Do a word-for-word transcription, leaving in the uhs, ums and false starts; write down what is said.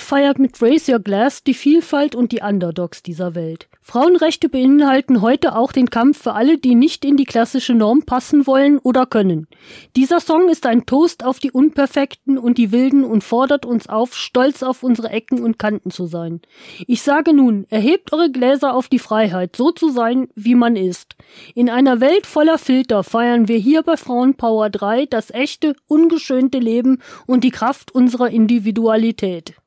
feiert mit Raise Your Glass die Vielfalt und die Underdogs dieser Welt. Frauenrechte beinhalten heute auch den Kampf für alle, die nicht in die klassische Norm passen wollen oder können. Dieser Song ist ein Toast auf die Unperfekten und die Wilden und fordert uns auf, stolz auf unsere Ecken und Kanten zu sein. Ich sage nun, erhebt eure Gläser auf die Freiheit, so zu sein, wie man ist. In einer Welt voller Filter feiern wir hier bei Frauenpower drei das echte, ungeschönte Leben und die Kraft unserer Individualität.